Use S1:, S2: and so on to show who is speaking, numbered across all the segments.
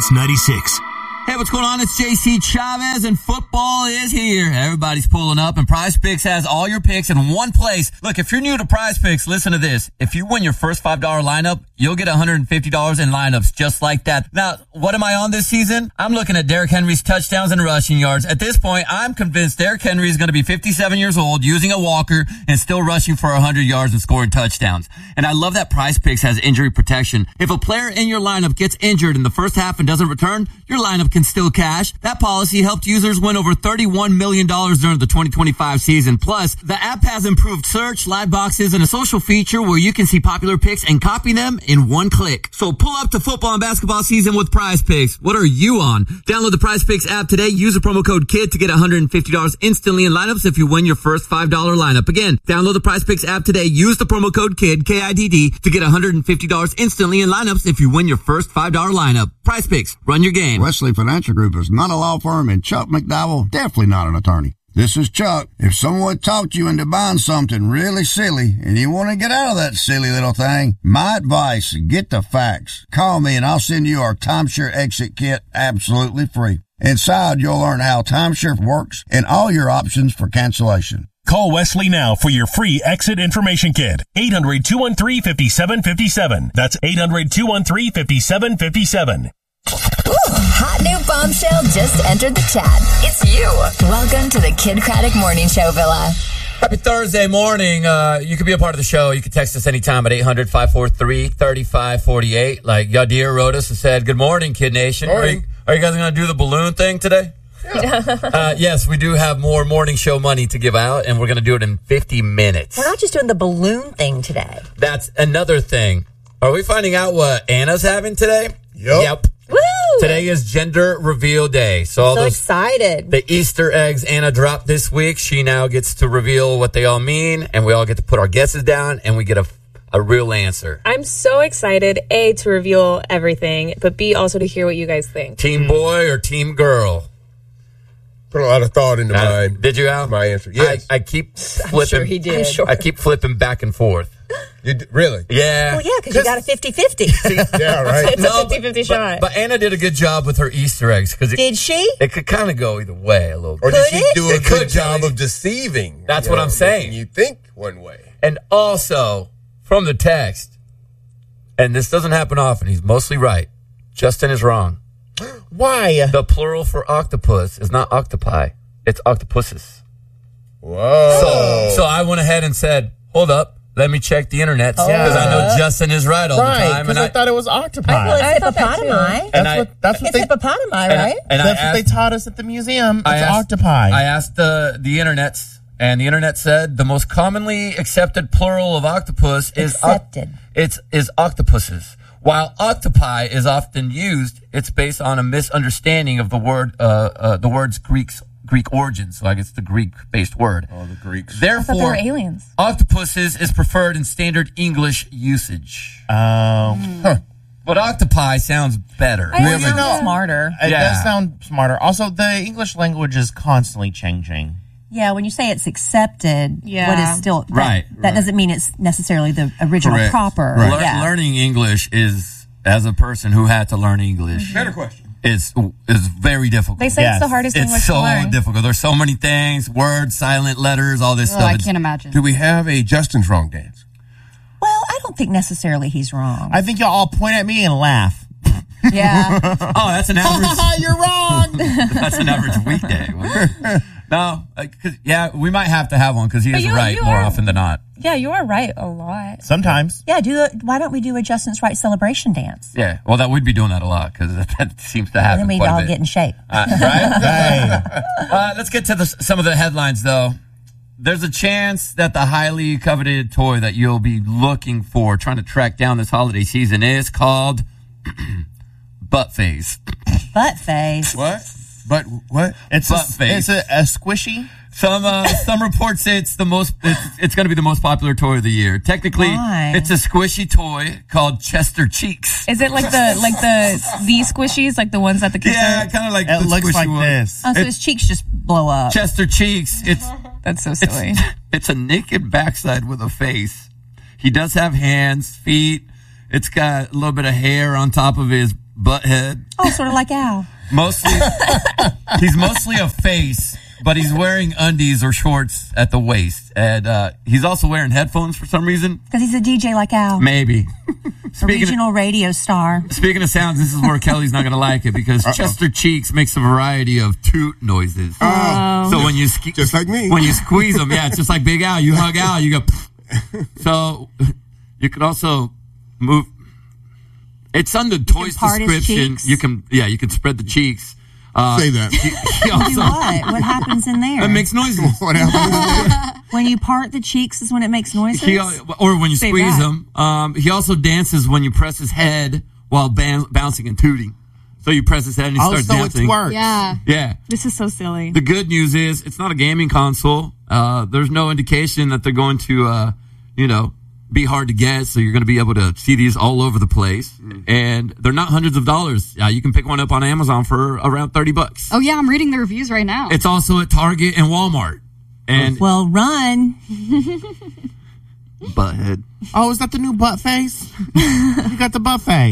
S1: Sports 96.
S2: Hey, what's going on? It's JC Chavez, and football is here. Everybody's pulling up, and Prize Picks has all your picks in one place. Look, if you're new to Prize Picks, listen to this. If you win your first $5 lineup, you'll get $150 in lineups just like that. Now, what am I on this season? I'm looking at Derrick Henry's touchdowns and rushing yards. At this point, I'm convinced Derrick Henry is going to be 57 years old, using a walker, and still rushing for 100 yards and scoring touchdowns. And I love that Prize Picks has injury protection. If a player in your lineup gets injured in the first half and doesn't return, your lineup can still cash. That policy helped users win over $31 million during the 2025 season. Plus, the app has improved search, live boxes, and a social feature where you can see popular picks and copy them in one click. So pull up to football and basketball season with Prize Picks. What are you on? Download the Prize Picks app today. Use the promo code KID to get $150 instantly in lineups if you win your first $5 lineup. Again, download the Prize Picks app today. Use the promo code KID, K-I-D-D, to get $150 instantly in lineups if you win your first $5 lineup. Prize Picks. Run your game.
S3: Wesley Financial Group is not a law firm, and Chuck McDowell definitely not an attorney. This is Chuck. If someone talked you into buying something really silly and you want to get out of that silly little thing, my advice, get the facts. Call me and I'll send you our timeshare exit kit absolutely free. Inside, you'll learn how timeshare works and all your options for cancellation.
S1: Call Wesley now for your free exit information kit. 800-213-5757. That's 800-213-5757.
S4: Ooh, hot new bombshell just entered the chat. It's you. Welcome to the Kid Craddock Morning Show Villa.
S2: Happy Thursday morning. You can be a part of the show. You can text us anytime at 800-543-3548. Like Yadir wrote us and said, good morning, Kid Nation.
S5: Morning.
S2: Are you guys going to do the balloon thing today? Yeah. Yes, we do have more morning show money to give out, and we're going to do it in 50 minutes.
S6: We're not just doing the balloon thing today.
S2: That's another thing. Are we finding out what Anna's having today?
S5: Yep.
S6: Woo!
S2: Today is Gender Reveal Day. So all
S6: So
S2: those
S6: excited.
S2: the Easter eggs Anna dropped this week, she now gets to reveal what they all mean, and we all get to put our guesses down, and we get a real answer.
S7: I'm so excited, A, to reveal everything, but B, also to hear what you guys think.
S2: Team boy or team girl?
S5: Put a lot of thought into
S2: Did you, Al?
S5: my answer. Yes.
S2: I keep flipping.
S6: sure he did.
S7: I'm sure.
S2: I keep flipping back and forth.
S5: Really?
S2: Yeah.
S6: Well, yeah, because you got a 50-50.
S5: Yeah, right.
S7: It's a 50-50 shot.
S2: But Anna did a good job with her Easter eggs because
S6: Did she?
S2: it could kind of go either way a little bit.
S5: Or did
S6: Could
S5: she
S6: it?
S5: do a
S2: It
S5: good
S2: could,
S5: job
S2: Kelly.
S5: of deceiving?
S2: That's what I'm saying.
S5: making you think one way.
S2: And also, from the text, and this doesn't happen often, he's mostly right. Justin is wrong.
S5: Why?
S2: The plural for octopus is not octopi, it's octopuses.
S5: Whoa.
S2: So I went ahead and said, hold up, let me check the internet, because I know Justin is right all the
S8: Right,
S2: time.
S8: because I thought it was octopi.
S6: Well, it's
S7: I thought that
S6: hippopotami.
S8: That's what
S6: It's
S8: they
S6: hippopotami,
S2: and I-
S6: right?
S2: and I
S8: that's what they
S2: asked-
S8: taught us at the museum. It's
S2: I asked-
S8: octopi.
S2: I asked the internets, and the internet said the most commonly accepted plural of octopus is
S6: Accepted.
S2: is octopuses. While octopi is often used, it's based on a misunderstanding of the word the word's Greek origin. So I guess the Greek-based word.
S5: Oh, the Greeks.
S7: I thought they
S2: Therefore,
S7: were aliens.
S2: octopuses is preferred in standard English usage. But octopi sounds better.
S7: I sound smarter.
S8: It
S2: Yeah.
S8: does sound smarter. Also, the English language is constantly changing.
S6: Yeah, when you say it's accepted,
S7: Yeah.
S6: what is still...
S2: Right.
S6: That doesn't mean it's necessarily the original
S2: Correct.
S6: proper.
S2: Lear-
S6: Yeah.
S2: Learning English is, as a person who had to learn English,
S5: Better question.
S2: is very difficult.
S7: They say
S8: Yes.
S7: it's the hardest
S2: It's
S7: language
S2: so
S7: to learn.
S2: difficult. There's so many things, words, silent letters, all this stuff.
S7: I
S2: It's-
S7: can't imagine.
S5: Do we have a Justin's wrong dance?
S6: Well, I don't think necessarily he's wrong.
S8: I think y'all all point at me and laugh.
S6: Yeah.
S2: Oh, that's an average.
S8: You're wrong.
S2: That's an average weekday. No, we might have to have one because he is
S7: you-
S2: right
S7: you
S2: more
S7: are-
S2: often than not.
S7: Yeah, you are right a lot.
S8: Sometimes.
S6: Yeah, why don't we do a Justin's Right celebration dance?
S2: Yeah, well, we'd be doing that a lot because that seems to
S6: And
S2: happen
S6: then we
S2: quite
S6: all
S2: a bit.
S6: get in shape.
S2: Right?
S8: Hey.
S2: Let's get to some of the headlines, though. There's a chance that the highly coveted toy that you'll be looking for, trying to track down this holiday season, is called Butt Face.
S6: Butt face.
S5: What? But what?
S8: It's
S2: Butt face.
S8: It's a squishy.
S2: Some reports say it's going to be the most popular toy of the year. Technically,
S6: Why?
S2: it's a squishy toy called Chester Cheeks.
S7: Is it like the squishies, like the ones that the kids
S2: Yeah,
S7: are?
S2: kind of like
S8: It
S2: the
S8: looks
S2: squishy
S8: like
S2: one.
S8: this.
S6: Oh, so his cheeks just blow up.
S2: Chester Cheeks.
S7: That's so silly.
S2: It's a naked backside with a face. He does have hands, feet. It's got a little bit of hair on top of his butthead.
S6: Oh, sort of like Al.
S2: He's mostly a face, but he's wearing undies or shorts at the waist. And he's also wearing headphones for some reason.
S6: Because he's a DJ like Al.
S2: Maybe.
S6: A regional radio star.
S2: Speaking of sounds, this is where Kelly's not going to like it because Chester Cheeks makes a variety of toot noises. So when you
S5: just like me,
S2: when you squeeze them, yeah, it's just like Big Al. You hug Al, you go. So you can also move. It's under Toys description. You can spread the cheeks.
S5: Say that.
S6: Do what? What happens in there?
S2: It makes noises.
S5: What happens in there?
S6: When you part the cheeks is when it makes noises?
S2: Or when you squeeze them. He also dances when you press his head while bouncing and tooting. So you press his head and he starts dancing.
S5: It works.
S2: Yeah.
S9: This is so silly.
S2: The good news is it's not a gaming console. There's no indication that they're going to, be hard to get. So you're going to be able to see these all over the place. And they're not hundreds of dollars. You can pick one up on Amazon for around $30.
S9: Oh, yeah. I'm reading the reviews right now.
S2: It's also at Target and Walmart. And
S6: well, run.
S2: Butthead.
S5: Oh, is that the new butt face? You got the butt face.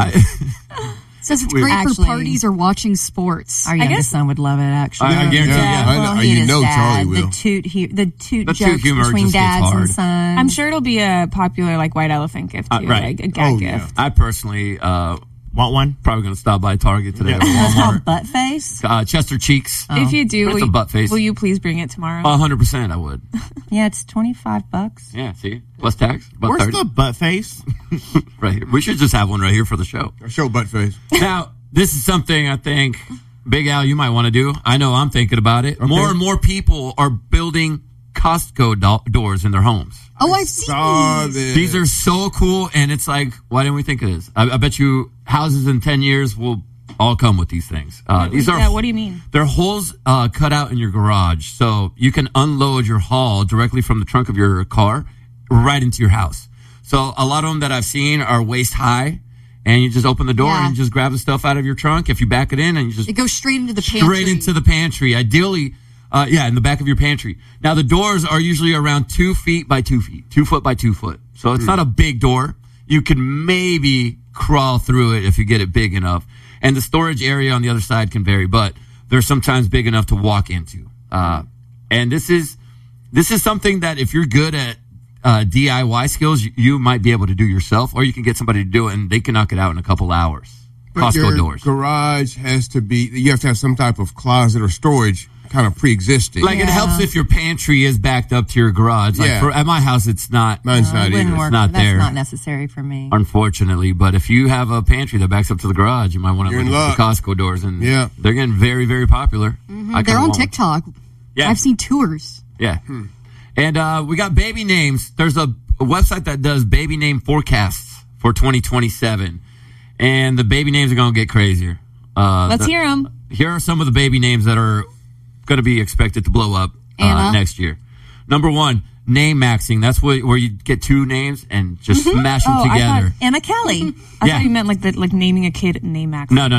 S9: Says it's great for parties or watching sports.
S6: Our youngest son would love it, actually.
S2: I guarantee
S6: Well,
S5: you know Charlie will.
S6: The toot jokes
S2: humor
S6: between
S2: just gets
S6: dads
S2: hard.
S6: and sons.
S9: I'm sure it'll be a popular white elephant gift too,
S2: right.
S9: like a gag gift.
S2: I personally
S5: want one.
S2: Probably going to stop by Target today. Or
S6: That's
S2: Walmart.
S6: called butt face?
S2: Chester Cheeks.
S9: If you do,
S2: It's a butt face.
S9: will you please bring it tomorrow?
S2: 100% I would.
S6: Yeah, it's $25.
S2: Yeah, see? Plus tax.
S5: Where's
S2: 30.
S5: the butt face?
S2: Right here. We should just have one right here for the show.
S5: Show butt face.
S2: Now, this is something I think, Big Al, you might want to do. I know I'm thinking about it. Okay. More and more people are building Costco doors in their homes.
S9: Oh, I've seen these.
S2: These are so cool, and it's like, why didn't we think of this? I bet you houses in 10 years will all come with these things. These are.
S9: What do you mean?
S2: They're holes cut out in your garage, so you can unload your haul directly from the trunk of your car right into your house. So a lot of them that I've seen are waist high, and you just open the door and just grab the stuff out of your trunk. If you back it in, and you just
S9: it goes straight into the pantry.
S2: Straight into the pantry. Ideally. In the back of your pantry. Now, the doors are usually around 2 feet by 2 feet, 2 foot by 2 foot. So it's not a big door. You can maybe crawl through it if you get it big enough. And the storage area on the other side can vary, but they're sometimes big enough to walk into. And this is something that if you're good at DIY skills, you might be able to do yourself, or you can get somebody to do it, and they can knock it out in a couple hours.
S5: But
S2: Costco doors.
S5: Garage has to be, you have to have some type of closet or storage kind of pre-existing.
S2: Like it helps if your pantry is backed up to your garage. Like at my house, it's not.
S5: Mine's not either.
S2: It's not there.
S6: That's not necessary for me.
S2: Unfortunately, but if you have a pantry that backs up to the garage, you might want to look at the Costco doors, and they're getting very, very popular.
S9: They're on TikTok.
S2: Yeah,
S9: I've seen tours.
S2: Yeah, and we got baby names. There's a website that does baby name forecasts for 2027, and the baby names are going to get crazier.
S9: Let's hear them.
S2: Here are some of the baby names that are going to be expected to blow up next year. Number 1, name maxing. That's where you get 2 names and just smash them together.
S6: Emma Kelly.
S9: I thought you meant like naming a kid name max.
S2: No.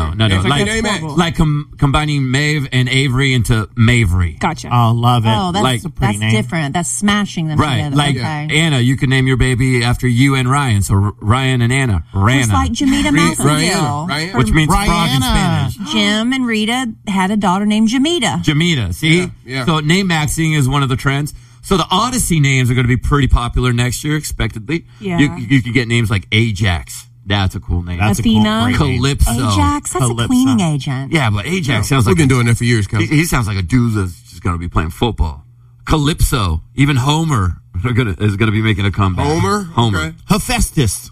S2: Like combining Maeve and Avery into Mavery.
S9: Gotcha.
S8: Oh, love it.
S6: Oh, that's
S8: pretty name.
S6: different. That's smashing them together.
S2: Like Anna, you can name your baby after you and Ryan. So Ryan and Anna. Rana.
S6: Just like Jamita Massengill.
S2: Which means frog in Spanish.
S6: Jim and Rita had a daughter named Jamita.
S2: Jamita, see?
S5: Yeah.
S2: So name maxing is one of the trends. So the Odyssey names are going to be pretty popular next year, expectedly.
S9: Yeah.
S2: You could get names like Ajax. That's a cool name.
S8: That's
S9: Athena.
S8: a cool name.
S2: Calypso.
S6: Ajax, that's a cleaning agent.
S2: Yeah, but Ajax sounds like
S5: we've been doing that for years, Kelsey.
S2: he sounds like a dude that's just going to be playing football. Calypso, even Homer is going to be making a comeback. Homer.
S5: Okay.
S2: Hephaestus.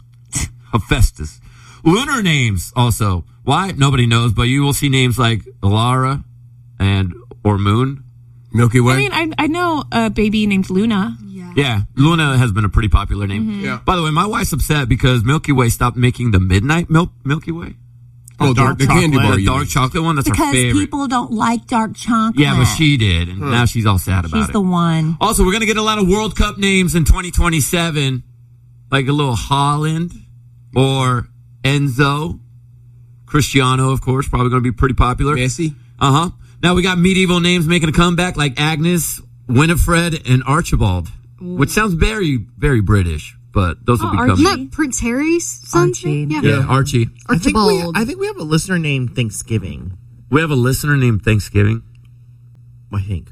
S2: Lunar names also. Why? Nobody knows, but you will see names like Lara or Moon.
S5: Milky Way.
S9: I mean, I know a baby named Luna.
S2: Yeah, Luna has been a pretty popular name.
S9: Mm-hmm.
S5: Yeah.
S2: By the way, my wife's upset because Milky Way stopped making the midnight Milky Way.
S5: Oh, the candy bar.
S2: The dark chocolate one. That's her
S6: Because
S2: favorite.
S6: people don't like dark chocolate.
S2: Yeah, but she did, and now she's all sad about
S6: She's
S2: it.
S6: the one.
S2: Also, we're going to get a lot of World Cup names in 2027, like a little Holland or Enzo. Cristiano, of course, probably going to be pretty popular.
S5: Messi.
S2: Now we got medieval names making a comeback, like Agnes, Winifred, and Archibald, which sounds very, very British. but those will become...
S9: Isn't that Prince Harry's son?
S6: Archie.
S2: Yeah, Archie.
S8: I think we have a listener named Thanksgiving.
S2: We have a listener named Thanksgiving?
S8: I think.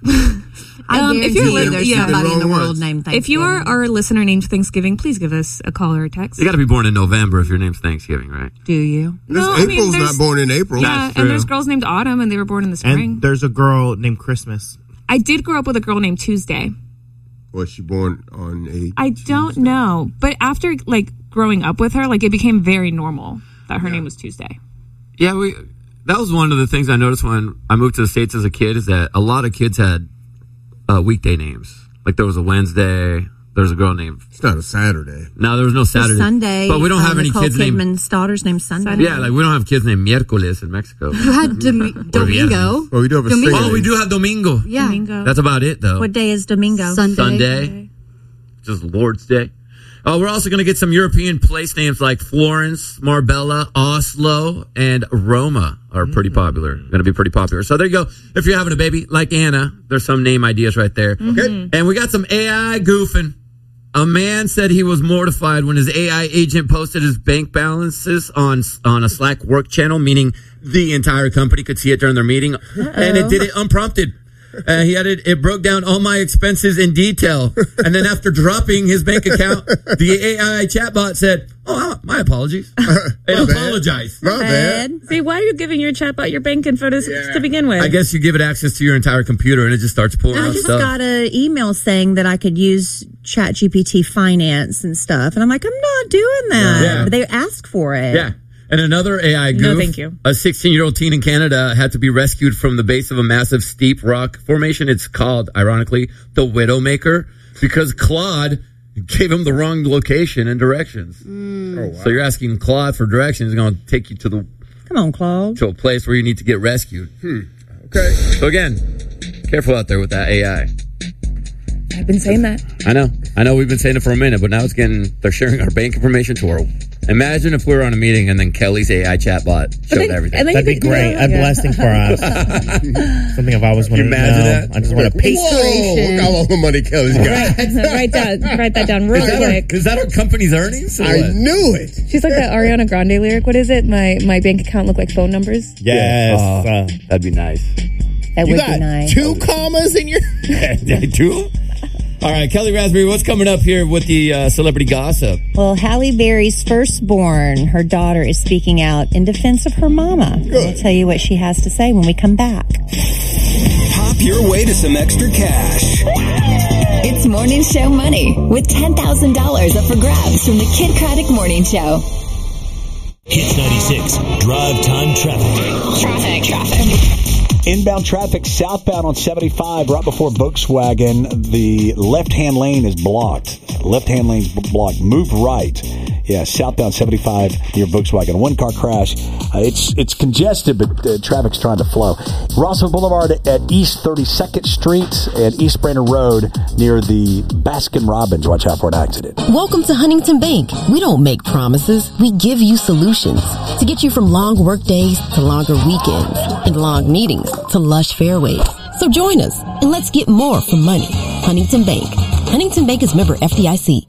S6: If you're there's somebody in the world named Thanksgiving.
S10: If you are our listener named Thanksgiving, please give us a call or a text.
S2: You got to be born in November if your name's Thanksgiving, right?
S6: Do you?
S5: No, April's not born in April.
S10: Yeah, and there's girls named Autumn, and they were born in the spring.
S8: And there's a girl named Christmas.
S10: I did grow up with a girl named Tuesday.
S5: Was she born on a
S10: I don't know, but after growing up with her, it became very normal that her name was Tuesday.
S2: Yeah, that was one of the things I noticed when I moved to the States as a kid, is that a lot of kids had weekday names. Like there was a Wednesday, there was a girl named...
S5: It's not a Saturday.
S2: No, there was no Saturday.
S6: Sunday.
S2: But we don't have any kids named...
S6: Nicole Kidman's daughter's named Sunday.
S2: Yeah, we don't have kids named Miércoles in Mexico.
S9: You had Domingo.
S5: Well, we do have a Domingo.
S2: Oh, we do have Domingo.
S9: Yeah.
S10: Domingo.
S2: That's about it, though.
S6: What day is Domingo?
S9: Sunday.
S2: Just Lord's Day. Oh, we're also going to get some European place names like Florence, Marbella, Oslo, and Roma are pretty popular. Going to be pretty popular. So there you go. If you're having a baby like Anna, there's some name ideas right there. Okay. And we got some AI goofing. A man said he was mortified when his AI agent posted his bank balances on a Slack work channel, meaning the entire company could see it during their meeting. And it did it unprompted. He added, it broke down all my expenses in detail. And then after dropping his bank account, the AI chatbot said, oh, my apologies. And apologize.
S5: My bad.
S10: See, why are you giving your chatbot your bank info to begin with?
S2: I guess you give it access to your entire computer and it just starts pulling out stuff.
S6: I just got an email saying that I could use ChatGPT Finance and stuff. And I'm like, I'm not doing that.
S2: Yeah.
S6: But they asked for it.
S2: Yeah. And another AI goof.
S10: No, thank you.
S2: A 16-year-old teen in Canada had to be rescued from the base of a massive steep rock formation. It's called, ironically, the Widowmaker, because Claude gave him the wrong location and directions. Oh, wow. So you're asking Claude for directions. He's going to take you to
S6: Come on, Claude.
S2: To a place where you need to get rescued.
S5: Okay.
S2: So again, careful out there with that AI.
S10: I've been saying that.
S2: I know we've been saying it for a minute, but now they're sharing our bank information to our... Imagine if we were on a meeting and then Kelly's AI chatbot showed everything.
S8: That'd be great. A blessing for us. Something I've always wanted to know.
S2: That?
S8: I just want to pay.
S5: Whoa, look all the money Kelly's got.
S7: Write that down real quick.
S2: Is that our company's earnings?
S5: I knew it.
S7: She's like that Ariana Grande lyric. What is it? My bank account look like phone numbers?
S8: Yes.
S2: That'd be nice.
S6: That would be nice.
S8: 2 commas in your...
S2: 2? All right, Kelly Raspberry, what's coming up here with the celebrity gossip?
S6: Well, Halle Berry's firstborn, her daughter, is speaking out in defense of her mama. I'll tell you what she has to say when we come back.
S11: Hop your way to some extra cash.
S4: It's Morning Show Money with $10,000 up for grabs from the Kid Craddock Morning Show.
S1: Hits 96, drive time traffic.
S4: Traffic.
S12: Inbound traffic southbound on 75 right before Volkswagen. The left-hand lane is blocked. Left-hand lane's blocked. Move right. Yeah, southbound 75 near Volkswagen. One car crash. It's congested, but traffic's trying to flow. Rossville Boulevard at East 32nd Street and East Brainerd Road near the Baskin Robbins. Watch out for an accident.
S13: Welcome to Huntington Bank. We don't make promises. We give you solutions to get you from long work days to longer weekends and long meetings to lush fairways. So join us and let's get more for money. Huntington Bank. Huntington Bank is member FDIC.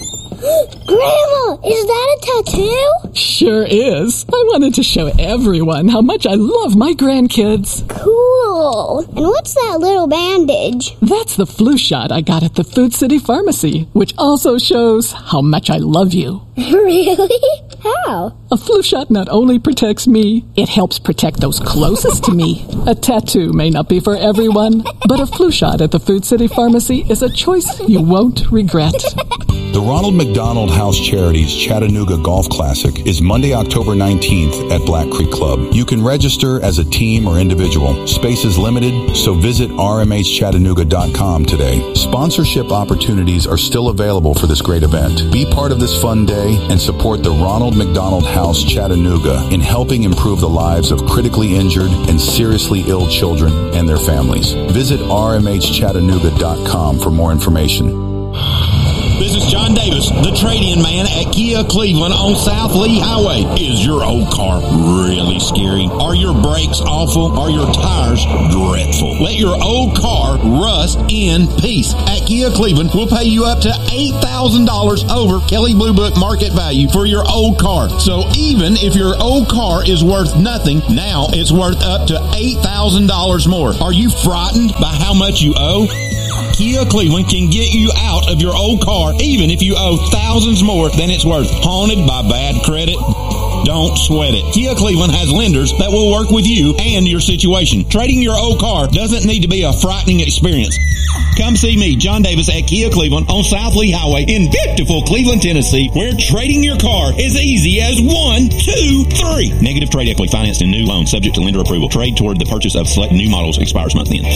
S14: Grandma, is that a tattoo?
S15: Sure is. I wanted to show everyone how much I love my grandkids.
S14: Cool. And what's that little bandage?
S15: That's the flu shot I got at the Food City Pharmacy, which also shows how much I love you.
S14: Really? How?
S15: A flu shot not only protects me, it helps protect those closest to me. A tattoo may not be for everyone, but a flu shot at the Food City Pharmacy is a choice you won't regret.
S16: The Ronald McDonald House Charities Chattanooga Golf Classic is Monday, October 19th at Black Creek Club. You can register as a team or individual. Space is limited, so visit rmhchattanooga.com today. Sponsorship opportunities are still available for this great event. Be part of this fun day and support the Ronald McDonald House Chattanooga in helping improve the lives of critically injured and seriously ill children and their families. Visit rmhchattanooga.com for more information.
S17: This is John Davis, the trade-in man at Kia Cleveland on South Lee Highway. Is your old car really scary? Are your brakes awful? Are your tires dreadful? Let your old car rust in peace. At Kia Cleveland, we'll pay you up to $8,000 over Kelley Blue Book market value for your old car. So even if your old car is worth nothing, now it's worth up to $8,000 more. Are you frightened by how much you owe? Kia Cleveland can get you out of your old car even if you owe thousands more than it's worth. Haunted by bad credit? Don't sweat it. Kia Cleveland has lenders that will work with you and your situation. Trading your old car doesn't need to be a frightening experience. Come see me, John Davis, at Kia Cleveland on South Lee Highway in beautiful Cleveland, Tennessee, where trading your car is easy as 1, 2, 3. Negative trade equity financed in new loan subject to lender approval. Trade toward the purchase of select new models expires month end.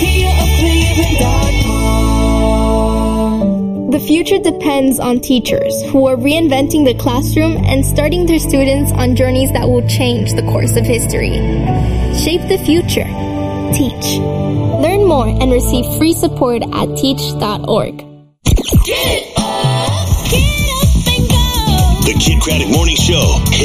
S18: The future depends on teachers who are reinventing the classroom and starting their students on journeys that will change the course of history. Shape the future. Teach. Learn more and receive free support at teach.org.
S11: Get up and go! The Kid Craddock Morning Show.